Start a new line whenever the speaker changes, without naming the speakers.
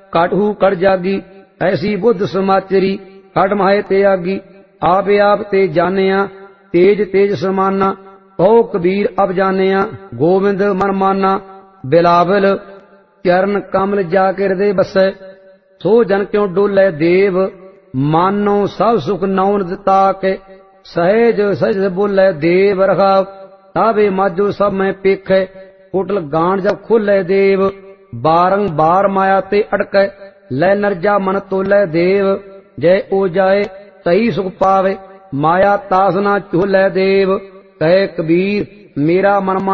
काटहू cut जागी। ऐसी Buddha समाचरी cut माहे ते आगी। आपे आप ते जानिया तेज तेज समाना। कहो कबीर अब जानिया गोविंद मन माना। बिलावल चरण कमल जाके हृदय बसै। सो जन क्यों डोलै देव मानो सब सुख नौन दिता के। सहज सहज बोलै देव रखाव तावे माजो सब मैं पेखै। कोटल गांठ जब खोलै देव बारंबार माया ते अटकै। लै नरजा मन तोलै देव जय ओ जाए तही सुख पावे। माया तास ना चोलै देव कहे कबीर मेरा मन